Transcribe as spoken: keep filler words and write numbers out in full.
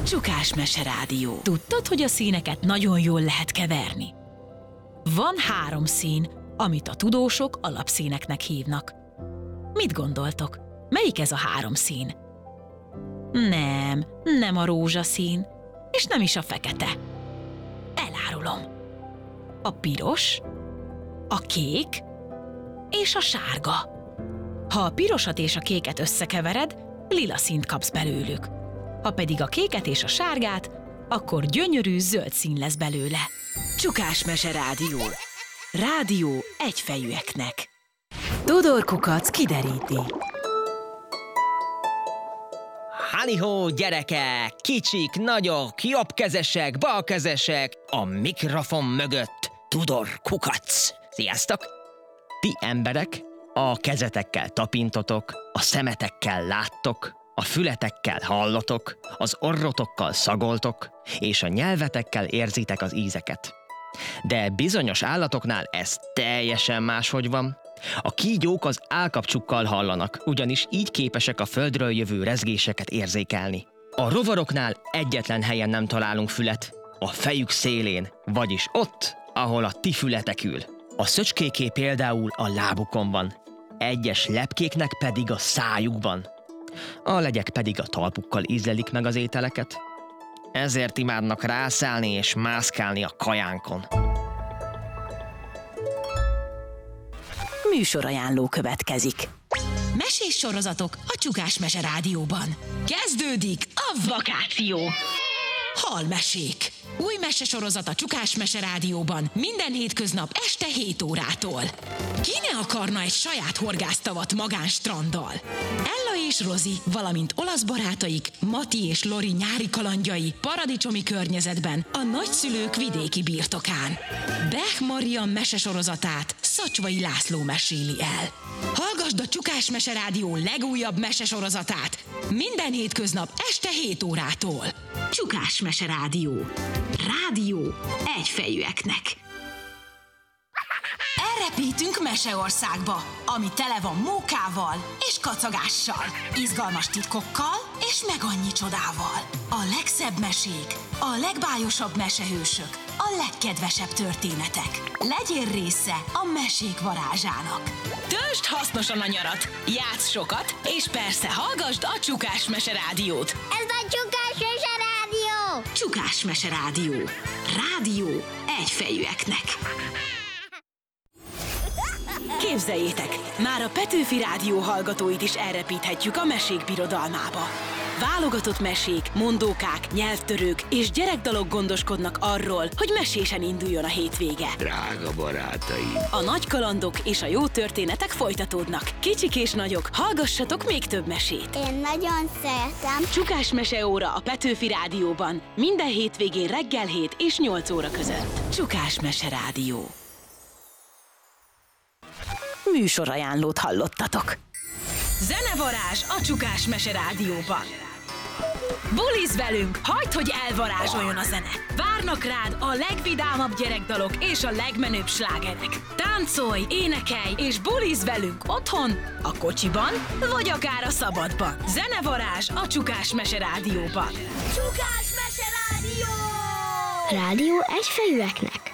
Csukás Mese Rádió. Tudtad, hogy a színeket nagyon jól lehet keverni? Van három szín, amit a tudósok alapszíneknek hívnak. Mit gondoltok? Melyik ez a három szín? Nem, nem a rózsaszín, és nem is a fekete. Elárulom. A piros, a kék és a sárga. Ha a pirosat és a kéket összekevered, lila színt kapsz belőlük. Ha pedig a kéket és a sárgát, akkor gyönyörű zöld szín lesz belőle. Csukás Mese Rádió. Rádió egyfejűeknek. Dodor Kukac kideríti. Hánihó, gyerekek! Kicsik, nagyok, jobbkezesek, balkezesek, a mikrofon mögött Dodor Kukac. Sziasztok! Ti emberek a kezetekkel tapintotok, a szemetekkel láttok, a fületekkel hallotok, az orrotokkal szagoltok, és a nyelvetekkel érzitek az ízeket. De bizonyos állatoknál ez teljesen máshogy van. A kígyók az állkapcsukkal hallanak, ugyanis így képesek a földről jövő rezgéseket érzékelni. A rovaroknál egyetlen helyen nem találunk fület, a fejük szélén, vagyis ott, ahol a ti fületek ül. A szöcskéké például a lábukon van, egyes lepkéknek pedig a szájukban. A legyek pedig a talpukkal ízlelik meg az ételeket. Ezért imádnak rászállni és mászkálni a kajánkon. Műsorajánló következik. Mesés sorozatok a Csukás Mese Rádióban. Kezdődik a vakáció. Halmesék. Új mesesorozat a Csukás Mese Rádióban minden hétköznap este hét órától. Ki ne akarna egy saját horgásztavat magánstranddal? Ella és Rozi, valamint olasz barátaik, Mati és Lori nyári kalandjai paradicsomi környezetben a nagyszülők vidéki birtokán. Bech Marian mesesorozatát Szacsvai László meséli el. Hallgasd a Csukás Mese Rádió legújabb mesesorozatát minden hétköznap este hét órától. Csukás Mese Rádió. Rádió egyfejűeknek. Elrepítünk Meseországba, ami tele van mókával és kacagással, izgalmas titkokkal és meg annyi csodával. A legszebb mesék, a legbájosabb mesehősök, a legkedvesebb történetek. Legyél része a mesék varázsának. Töltsd hasznosan a nyarat, játsz sokat, és persze hallgasd a Csukás Mese Rádiót. Ez a Csukás Mese Rádió! Csukás Mese Rádió. Rádió egyfejűeknek. Képzeljétek, már a Petőfi Rádió hallgatóit is elrepíthetjük a mesék birodalmába. Válogatott mesék, mondókák, nyelvtörők és gyerekdalok gondoskodnak arról, hogy mesésen induljon a hétvége. Drága barátaim! A nagy kalandok és a jó történetek folytatódnak. Kicsik és nagyok, hallgassatok még több mesét. Én nagyon szeretem. Csukás Mese óra a Petőfi Rádióban minden hétvégén reggel hét és nyolc óra között. Csukás Mese Rádió. Műsorajánlót hallottatok. Zenevarázs a Csukás Mese Rádióban. Bulizz velünk, hagyd, hogy elvarázsoljon a zene. Várnak rád a legvidámabb gyerekdalok és a legmenőbb slágerek. Táncolj, énekelj és bulizz velünk otthon, a kocsiban, vagy akár a szabadban. Zenevarázs a Csukás Mese Rádióban. Csukás Mese Rádió! Rádió egyfejűeknek.